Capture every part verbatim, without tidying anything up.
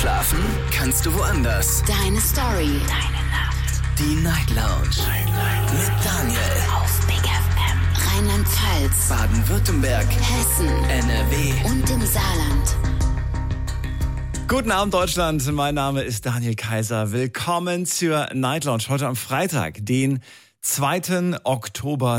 Schlafen kannst du woanders. Deine Story. Deine Nacht. Die Night Lounge. Night, Night. Mit Daniel. Auf Big F M. Rheinland-Pfalz. Baden-Württemberg. Hessen. N R W. Und im Saarland. Guten Abend, Deutschland. Mein Name ist Daniel Kaiser. Willkommen zur Night Lounge. Heute am Freitag, den zweiten Oktober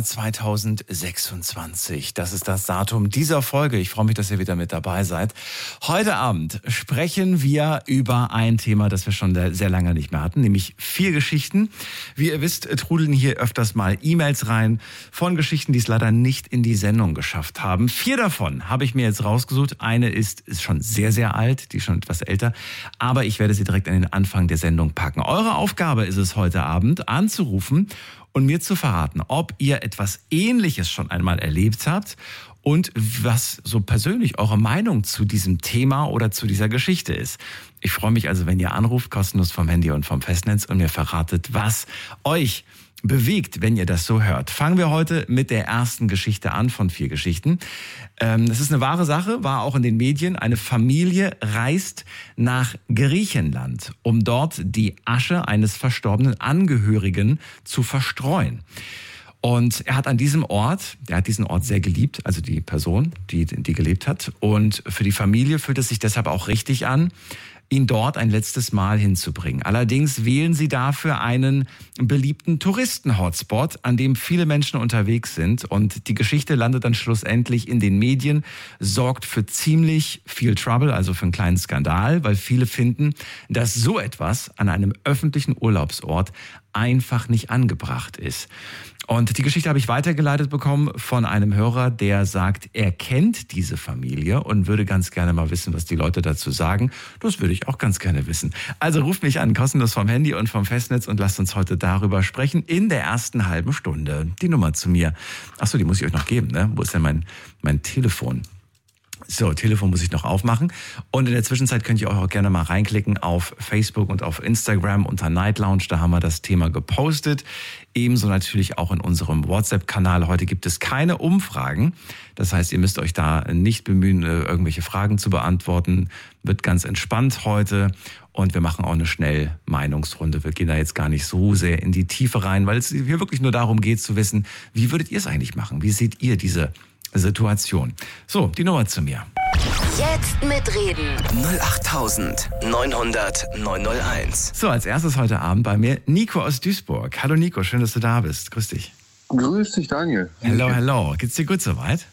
zweitausendsechsundzwanzig. Das ist das Datum dieser Folge. Ich freue mich, dass ihr wieder mit dabei seid. Heute Abend sprechen wir über ein Thema, das wir schon sehr lange nicht mehr hatten, nämlich vier Geschichten. Wie ihr wisst, trudeln hier öfters mal E-Mails rein von Geschichten, die es leider nicht in die Sendung geschafft haben. Vier davon habe ich mir jetzt rausgesucht. Eine ist, ist schon sehr, sehr alt, die ist schon etwas älter, aber ich werde sie direkt an den Anfang der Sendung packen. Eure Aufgabe ist es heute Abend, anzurufen und mir zu verraten, ob ihr etwas Ähnliches schon einmal erlebt habt und was so persönlich eure Meinung zu diesem Thema oder zu dieser Geschichte ist. Ich freue mich also, wenn ihr anruft, kostenlos vom Handy und vom Festnetz und mir verratet, was euch bewegt, wenn ihr das so hört. Fangen wir heute mit der ersten Geschichte an von vier Geschichten. Ähm, das ist eine wahre Sache, war auch in den Medien. Eine Familie reist nach Griechenland, um dort die Asche eines verstorbenen Angehörigen zu verstreuen. Und er hat an diesem Ort, er hat diesen Ort sehr geliebt, also die Person, die, die gelebt hat. Und für die Familie fühlt es sich deshalb auch richtig an, ihn dort ein letztes Mal hinzubringen. Allerdings wählen sie dafür einen beliebten Touristen-Hotspot, an dem viele Menschen unterwegs sind. Und die Geschichte landet dann schlussendlich in den Medien, sorgt für ziemlich viel Trouble, also für einen kleinen Skandal, weil viele finden, dass so etwas an einem öffentlichen Urlaubsort einfach nicht angebracht ist. Und die Geschichte habe ich weitergeleitet bekommen von einem Hörer, der sagt, er kennt diese Familie und würde ganz gerne mal wissen, was die Leute dazu sagen. Das würde ich auch ganz gerne wissen. Also ruft mich an, kostenlos vom Handy und vom Festnetz und lasst uns heute darüber sprechen in der ersten halben Stunde. Die Nummer zu mir. Achso, die muss ich euch noch geben, ne? Wo ist denn mein, mein Telefon? So, Telefon muss ich noch aufmachen. Und in der Zwischenzeit könnt ihr euch auch gerne mal reinklicken auf Facebook und auf Instagram unter Night Lounge. Da haben wir das Thema gepostet. Ebenso natürlich auch in unserem WhatsApp-Kanal. Heute gibt es keine Umfragen. Das heißt, ihr müsst euch da nicht bemühen, irgendwelche Fragen zu beantworten. Wird ganz entspannt heute. Und wir machen auch eine Schnellmeinungsrunde. Wir gehen da jetzt gar nicht so sehr in die Tiefe rein, weil es hier wirklich nur darum geht zu wissen, wie würdet ihr es eigentlich machen? Wie seht ihr diese Situation? So, die Nummer zu mir. Jetzt mitreden. null acht neunhundert neun null eins. So, als erstes heute Abend bei mir Nico aus Duisburg. Hallo Nico, schön, dass du da bist. Grüß dich. Grüß dich, Daniel. Hello, hello. Geht's dir gut soweit?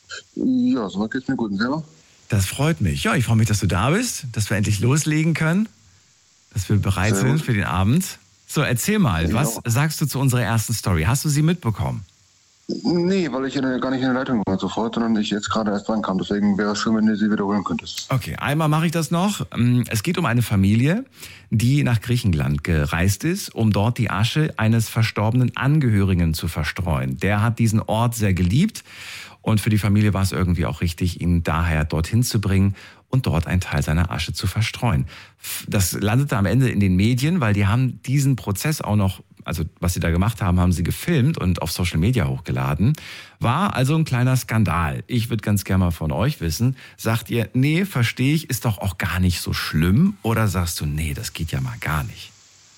Ja, soweit geht's mir gut. Und selber? Das freut mich. Ja, ich freue mich, dass du da bist, dass wir endlich loslegen können, dass wir bereit Sehr sind gut. für den Abend. So, erzähl mal, Ja. was sagst du zu unserer ersten Story? Hast du sie mitbekommen? Nee, weil ich in der, gar nicht in der Leitung war sofort, sondern ich jetzt gerade erst dran kam. Deswegen wäre es schön, wenn du sie wiederholen könntest. Okay, einmal mache ich das noch. Es geht um eine Familie, die nach Griechenland gereist ist, um dort die Asche eines verstorbenen Angehörigen zu verstreuen. Der hat diesen Ort sehr geliebt und für die Familie war es irgendwie auch richtig, ihn daher dorthin zu bringen und dort einen Teil seiner Asche zu verstreuen. Das landete am Ende in den Medien, weil die haben diesen Prozess auch noch, also was sie da gemacht haben, haben sie gefilmt und auf Social Media hochgeladen. War also ein kleiner Skandal. Ich würde ganz gerne mal von euch wissen, sagt ihr, nee, verstehe ich, ist doch auch gar nicht so schlimm? Oder sagst du, nee, das geht ja mal gar nicht?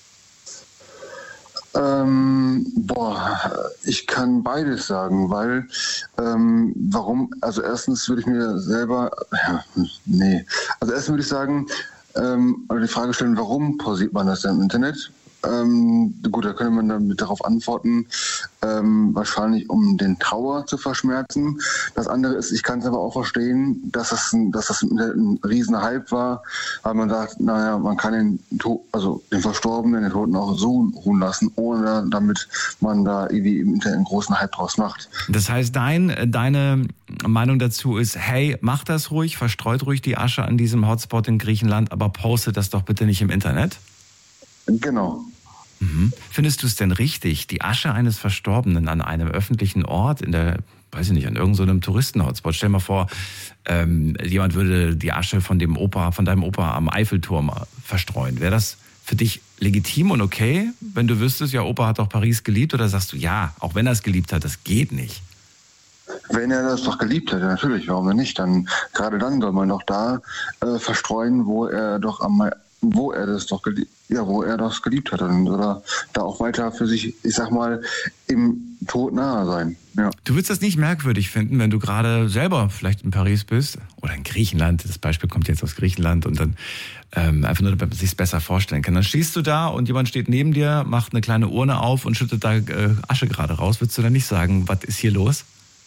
Ähm, boah, ich kann beides sagen, weil, ähm, warum, also erstens würde ich mir selber, ja, nee, also erstens würde ich sagen, ähm, oder die Frage stellen, warum pausiert man das denn im Internet? Ähm, gut, da könnte man dann darauf antworten, ähm, wahrscheinlich um den Trauer zu verschmerzen. Das andere ist, ich kann es aber auch verstehen, dass das ein, dass das ein, ein riesen Hype war, weil man sagt, naja, man kann den, to- also den Verstorbenen, den Toten auch so ruhen lassen, ohne damit man da irgendwie im Internet einen großen Hype draus macht. Das heißt, dein, deine Meinung dazu ist, hey, macht das ruhig, verstreut ruhig die Asche an diesem Hotspot in Griechenland, aber postet das doch bitte nicht im Internet? Genau. Mhm. Findest du es denn richtig, die Asche eines Verstorbenen an einem öffentlichen Ort in der, weiß ich nicht, an irgendeinem so einem Touristen-Hotspot, stell dir mal vor, ähm, jemand würde die Asche von dem Opa, von deinem Opa am Eiffelturm verstreuen. Wäre das für dich legitim und okay, wenn du wüsstest, ja, Opa hat doch Paris geliebt, oder sagst du, ja, auch wenn er es geliebt hat, das geht nicht? Wenn er das doch geliebt hätte, natürlich, warum denn nicht? Dann, gerade dann soll man doch da äh, verstreuen, wo er doch am mei- wo er das doch geliebt, ja, wo er das geliebt hat. Und, oder da auch weiter für sich, ich sag mal, im Tod nahe sein. Ja. Du würdest das nicht merkwürdig finden, wenn du gerade selber vielleicht in Paris bist oder in Griechenland, das Beispiel kommt jetzt aus Griechenland und dann ähm, einfach nur, damit man sich es besser vorstellen kann. Dann stehst du da und jemand steht neben dir, macht eine kleine Urne auf und schüttet da äh, Asche gerade raus. Würdest du dann nicht sagen, was ist hier los?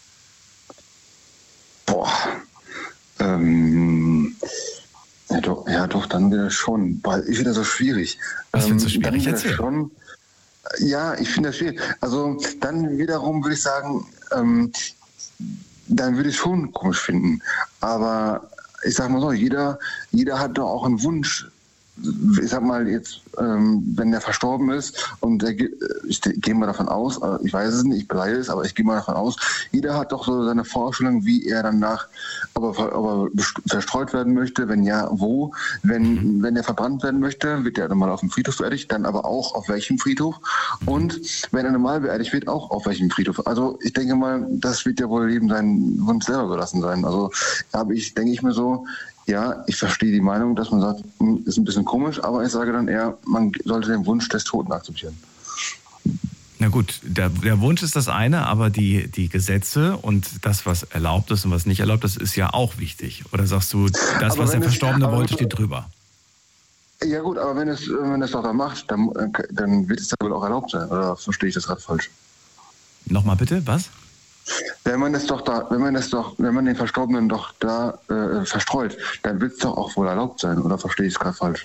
Boah. Ähm, ja, doch, ja, doch, dann wieder schon. Boah, ich finde das so schwierig. Was findest du Ähm, schwierig? dann Erzähl. wieder schon. Ja, ich finde das schwierig. Also dann wiederum würde ich sagen, ähm, dann würde ich es schon komisch finden. Aber ich sag mal so, jeder, jeder hat doch auch einen Wunsch. Ich sag mal jetzt, ähm, wenn der verstorben ist und der, ge- ich gehe mal davon aus, äh, ich weiß es nicht, ich beleidige es, aber ich gehe mal davon aus, jeder hat doch so seine Vorstellung, wie er danach, ob er, ob er best- verstreut werden möchte, wenn ja, wo. Wenn, wenn er verbrannt werden möchte, wird er dann mal auf dem Friedhof beerdigt, dann aber auch auf welchem Friedhof. Und wenn er normal beerdigt wird, auch auf welchem Friedhof. Also ich denke mal, das wird ja wohl jedem seinen Wunsch selber überlassen sein. Also habe ich, denke ich mir so, ja, ich verstehe die Meinung, dass man sagt, hm, ist ein bisschen komisch, aber ich sage dann eher, man sollte den Wunsch des Toten akzeptieren. Na gut, der, der Wunsch ist das eine, aber die, die Gesetze und das, was erlaubt ist und was nicht erlaubt ist, ist ja auch wichtig. Oder sagst du, das, Aber was der wenn es- Verstorbene aber- wollte, steht drüber? Ja gut, aber wenn es, wenn es doch dann macht, dann, dann wird es ja wohl auch erlaubt sein. Oder verstehe ich das gerade falsch? Nochmal bitte, was? Wenn man es doch da, wenn man es doch, wenn man den Verstorbenen doch da äh, verstreut, dann wird es doch auch wohl erlaubt sein. Oder verstehe ich es gerade falsch?